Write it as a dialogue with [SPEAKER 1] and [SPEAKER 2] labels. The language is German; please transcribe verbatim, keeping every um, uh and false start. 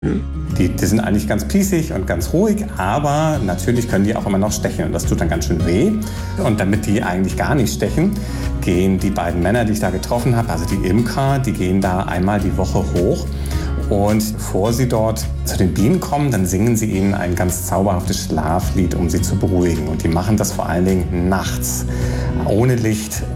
[SPEAKER 1] Die, die sind eigentlich ganz pießig und ganz ruhig, aber natürlich können die auch immer noch stechen und das tut dann ganz schön weh. Und damit die eigentlich gar nicht stechen, gehen die beiden Männer, die ich da getroffen habe, also die Imker, die gehen da einmal die Woche hoch. Und bevor sie dort zu den Bienen kommen, dann singen sie ihnen ein ganz zauberhaftes Schlaflied, um sie zu beruhigen. Und die machen das vor allen Dingen nachts, ohne Licht.